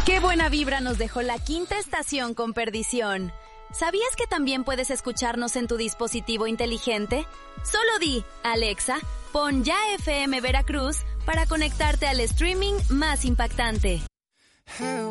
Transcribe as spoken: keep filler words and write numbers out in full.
Qué buena vibra nos dejó la quinta estación con Perdición. ¿Sabías que también puedes escucharnos en tu dispositivo inteligente? Solo di, Alexa, pon Ya F M Veracruz para conectarte al streaming más impactante.